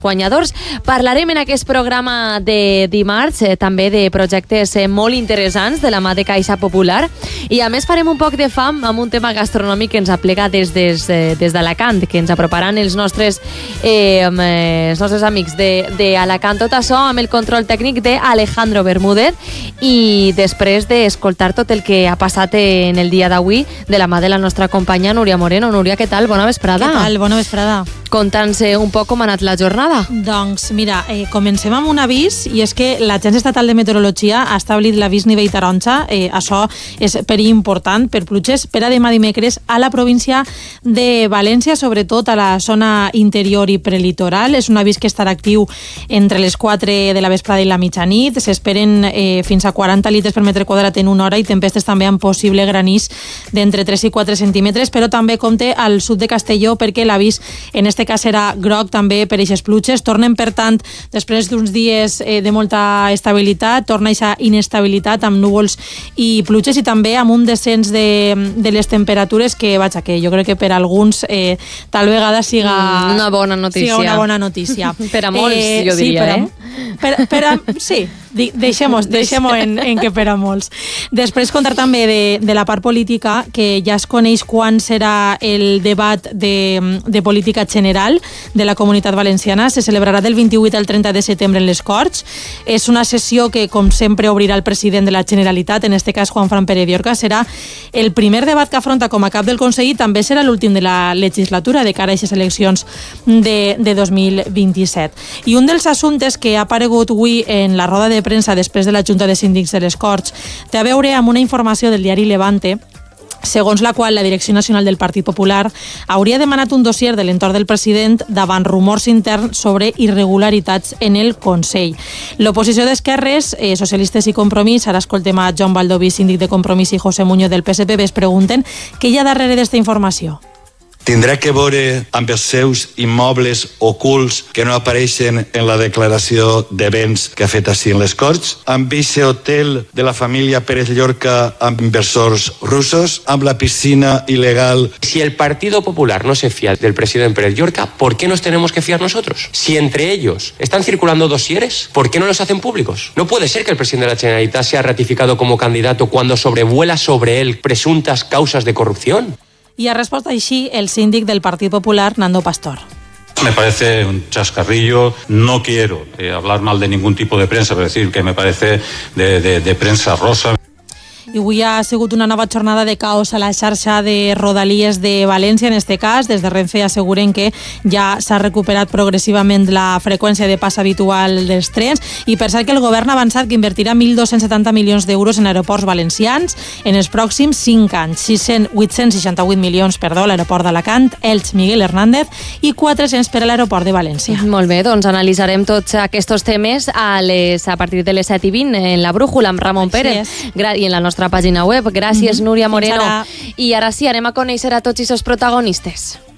guanyadors. Parlarem en aquest programa de dimarts també de projectes molt interessants de la mà de Caixa Popular i a més farem un poc de fam amb un tema gastronòmic que ens aplega des d'Alacant, que ens aproparan els nostres amics d'Alacant. Tot això amb el control tècnic d'Alejandro Bermúdez i després d'escoltar tot el que ha passat en el dia d'avui de la mà de la nostra companya Núria Moreno. Núria, què tal? Bona vesprada. Què tal? Bona vesprada. Conta'ns un poc com ha anat la jornada. Doncs mira, comencem amb un avís i és que l'Agència Estatal de Meteorologia ha establit l'avís nivell taronja. Això és perill important per pluges per a demà dimecres a la província de València, sobretot a la zona interior i prelitoral. És un avís que estarà actiu entre les 4 de la vesprada i la mitjanit. S'esperen fins a 40 litres per metre quadrat en una hora i tempestes també amb possible granís d'entre 3 i 4 centímetres, però també compte al sud de Castelló perquè l'avís en aquest cas serà groc també per aquestes pluges. Tornen, per tant, després d'uns dies de molta estabilitat, torna aquesta inestabilitat amb núvols i pluges i també amb un descens de les temperatures que, vaja, que jo crec que per alguns tal vegada siga una bona notícia. Siga una bona notícia. Per a molts, jo diria, sí, deixem-ho en que per a molts. Després contar també de la part política, que ja es coneix quan serà el debat de política general de la Comunitat Valenciana. Se celebrarà del 28 al 30 de setembre en les Corts. És una sessió que, com sempre, obrirà el president de la Generalitat, en este cas Juan Fran Pérez Llorca. Serà el primer debat que afronta com a cap del Consell i també serà l'últim de la legislatura de cara a aquestes eleccions de 2027. I un dels assumptes que ha aparegut avui en la roda de premsa després de la Junta de Síndics de les Corts té a veure amb una informació del diari Levante segons la qual la Direcció Nacional del Partit Popular hauria demanat un dossier de l'entorn del president davant rumors interns sobre irregularitats en el Consell. L'oposició d'Esquerres, Socialistes i Compromís, ara escoltem a Joan Baldoví, síndic de Compromís, i José Muñoz del PSPB, es pregunten què hi ha darrere d'esta informació. Tindrà que veure amb els seus immobles ocults que no apareixen en la declaració de béns que ha fet així en les Corts, amb aquest hotel de la família Pérez Llorca amb inversors russos, amb la piscina ilegal. Si el Partido Popular no se fía del presidente Pérez Llorca, ¿por qué nos tenemos que fiar nosotros? Si entre ellos están circulando dosieres, ¿por qué no los hacen públicos? No puede ser que el presidente de la Generalitat sea ratificado como candidato cuando sobrevuela sobre él presuntas causas de corrupción. I ha respost així el síndic del Partit Popular, Nando Pastor. Me parece un chascarrillo, no quiero hablar mal de ningún tipo de prensa, pero decir que me parece de prensa rosa. I avui ha sigut una nova jornada de caos a la xarxa de Rodalies de València. En este cas, des de Renfe asseguren que ja s'ha recuperat progressivament la freqüència de pas habitual dels trens i per cert que el govern ha avançat que invertirà 1.270 milions d'euros en aeroports valencians en els pròxims 5 anys. 868 milions, a l'aeroport d'Alacant, Elx, Miguel Hernández i 400 per a l'aeroport de València. Molt bé, doncs analitzarem tots aquests temes a partir de les 7:20 en la Brújula amb Ramon Pérez i en la nostra pàgina web. Gràcies, Núria Moreno. I ara sí, anem a conèixer a tots aquests protagonistes.